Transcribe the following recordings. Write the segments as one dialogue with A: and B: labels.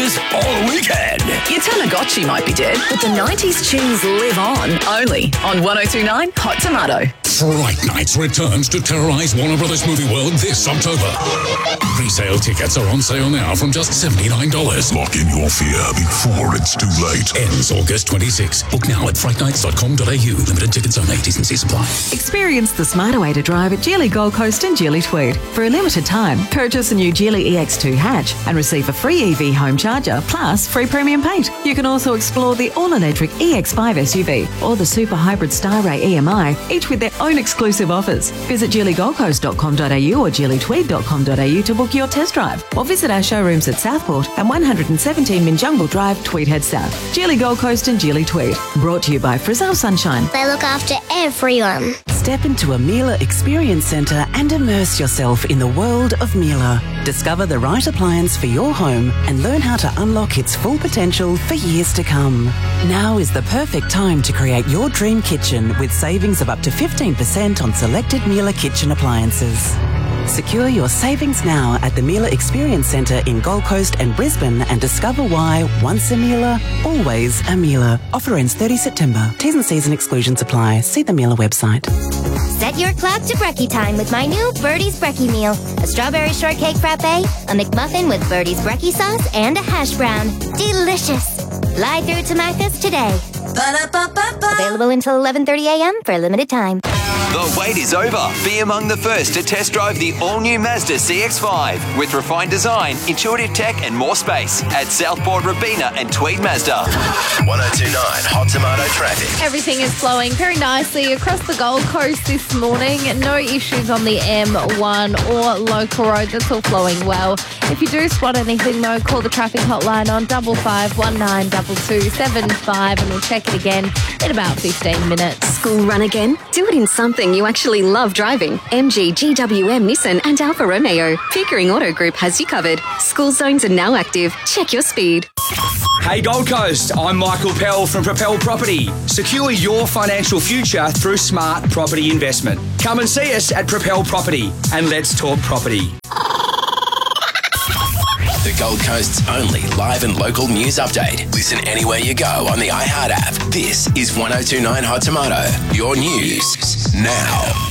A: Masters all weekend.
B: Your Tamagotchi might be dead, but the 90s tunes live on. Only on 102.9 Hot Tomato.
A: Fright Nights returns to terrorise Warner Brothers Movie World this October. Pre-sale tickets are on sale now from just $79.
C: Lock in your fear before it's too late.
A: Ends August 26. Book now at frightnights.com.au. Limited tickets only. T&C supply.
D: Experience the smarter way to drive at Geely Gold Coast and Geely Tweed. For a limited time, purchase a new Geely EX2 hatch and receive a free EV home charger plus free premium paint. You can also explore the all-electric EX5 SUV or the super hybrid Starray EMI, each with their own exclusive offers. Visit geelygoldcoast.com.au or geelytweed.com.au to book your test drive, or visit our showrooms at Southport and 117 Minjungle Drive, Tweedhead South. Geely Gold Coast and Geely Tweed. Brought to you by Frizzell Sunshine.
E: They look after everyone.
F: Step into a Miele Experience Centre and immerse yourself in the world of Miele. Discover the right appliance for your home and learn how to unlock its full potential for years to come. Now is the perfect time to create your dream kitchen with savings of up to 15% on selected Miele kitchen appliances. Secure your savings now at the Miele Experience Centre in Gold Coast and Brisbane and discover why once a Miele, always a Miele. Offer ends 30 September. T's and C's and exclusions apply. See the Miele website.
E: Set your clock to brekkie time with my new Birdie's Brekkie Meal. A strawberry shortcake frappe, a McMuffin with Birdie's Brekkie sauce, and a hash brown. Delicious. Fly through to Macca's today. Available until 11:30 a.m. for a limited time.
G: The wait is over. Be among the first to test drive the all-new Mazda CX-5 with refined design, intuitive tech and more space at Southport, Robina and Tweed Mazda.
H: 102.9 Hot Tomato traffic.
I: Everything is flowing very nicely across the Gold Coast this morning. No issues on the M1 or local roads. It's all flowing well. If you do spot anything though, call the traffic hotline on 55192275 and we'll check it again in about 15 minutes.
J: School run again? Do it in something you actually love driving. MG, GWM, Nissan and Alfa Romeo. Pickering Auto Group has you covered. School zones are now active. Check your speed.
K: Hey Gold Coast, I'm Michael Pell from Propel Property. Secure your financial future through smart property investment. Come and see us at Propel Property and let's talk property.
H: The Gold Coast's only live and local news update. Listen anywhere you go on the iHeart app. This is 102.9 Hot Tomato. Your news now.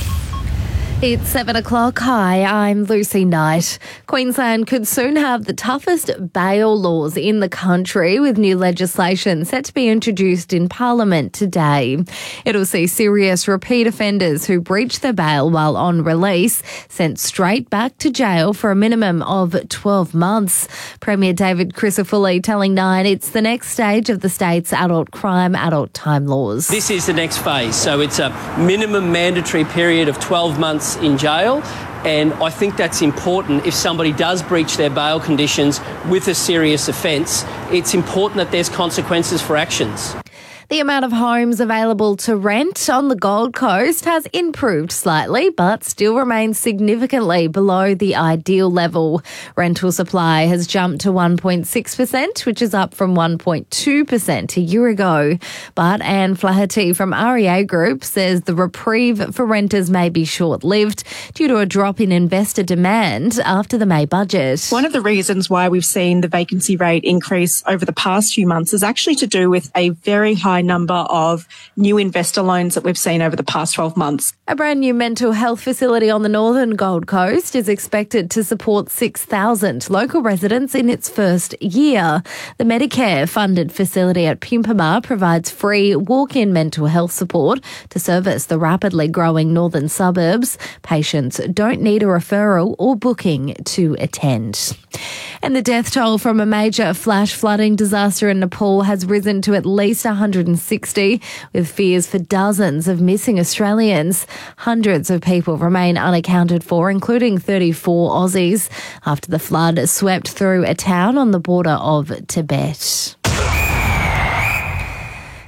I: It's 7 o'clock. Hi, I'm Lucy Knight. Queensland could soon have the toughest bail laws in the country, with new legislation set to be introduced in Parliament today. It'll see serious repeat offenders who breach their bail while on release sent straight back to jail for a minimum of 12 months. Premier David Crisafulli telling Nine it's the next stage of the state's adult crime, adult time laws.
L: This is the next phase. So it's a minimum mandatory period of 12 months in jail, and I think that's important. If somebody does breach their bail conditions with a serious offence, it's important that there's consequences for actions.
I: The amount of homes available to rent on the Gold Coast has improved slightly, but still remains significantly below the ideal level. Rental supply has jumped to 1.6%, which is up from 1.2% a year ago. But Anne Flaherty from REA Group says the reprieve for renters may be short-lived due to a drop in investor demand after the May budget.
M: One of the reasons why we've seen the vacancy rate increase over the past few months is actually to do with a very high number of new investor loans that we've seen over the past 12 months.
I: A brand new mental health facility on the northern Gold Coast is expected to support 6,000 local residents in its first year. The Medicare-funded facility at Pimpama provides free walk-in mental health support to service the rapidly growing northern suburbs. Patients don't need a referral or booking to attend. And the death toll from a major flash flooding disaster in Nepal has risen to at least 160, with fears for dozens of missing Australians. Hundreds of people remain unaccounted for, including 34 Aussies, after the flood swept through a town on the border of Tibet.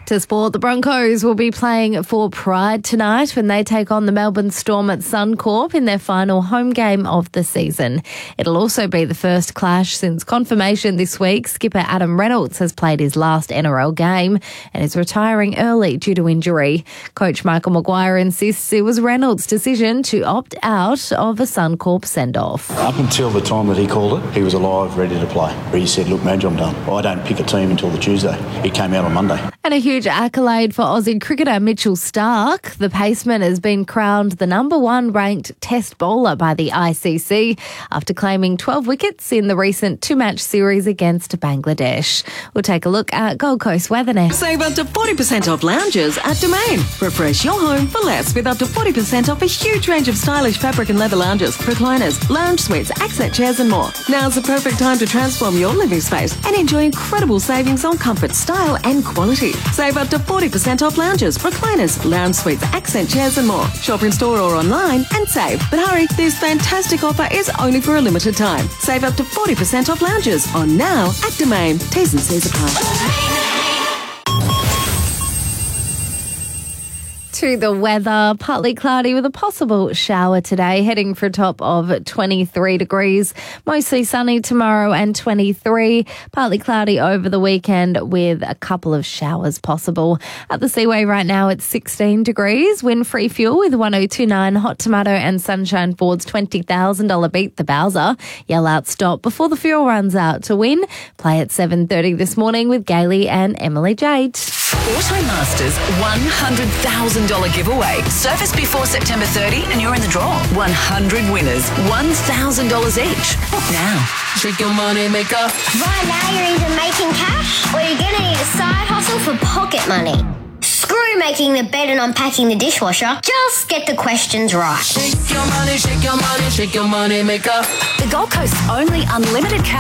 I: To sport, the Broncos will be playing for pride tonight when they take on the Melbourne Storm at Suncorp in their final home game of the season. It'll also be the first clash since confirmation this week. Skipper Adam Reynolds has played his last NRL game and is retiring early due to injury. Coach Michael Maguire insists it was Reynolds' decision to opt out of a Suncorp send-off.
N: Up until the time that he called it, he was alive, ready to play. He said, look, Madge, I'm done. I don't pick a team until the Tuesday. He came out on Monday.
I: And a huge accolade for Aussie cricketer Mitchell Starc. The paceman has been crowned the number one ranked Test bowler by the ICC after claiming 12 wickets in the recent two-match series against Bangladesh. We'll take a look at Gold Coast weather now.
D: Save up to 40% off lounges at Domain. Refresh your home for less with up to 40% off a huge range of stylish fabric and leather lounges, recliners, lounge suites, accent chairs and more. Now's the perfect time to transform your living space and enjoy incredible savings on comfort, style and quality. Save up to 40% off lounges, recliners, lounge suites, accent chairs and more. Shop in store or online and save. But hurry, this fantastic offer is only for a limited time. Save up to 40% off lounges on now at Domain. T's and C's apply.
I: To the weather, partly cloudy with a possible shower today, heading for a top of 23 degrees. Mostly sunny tomorrow and 23. Partly cloudy over the weekend with a couple of showers possible. At the Seaway right now, it's 16 degrees. Wind-free fuel with 1029 Hot Tomato and Sunshine Ford's $20,000 Beat the Bowser. Yell out stop before the fuel runs out to win. Play at 7:30 this morning with Gailey and Emily Jade.
B: Automasters $100,000 giveaway. Surface before September 30 and you're in the draw. 100 winners, $1,000 each. Book now.
O: Shake your money maker.
E: Right now you're either making cash or you're going to need a side hustle for pocket money. Screw making the bed and unpacking the dishwasher. Just get the questions right.
O: Shake your money, shake your money, shake your money maker.
B: The Gold Coast's only unlimited cash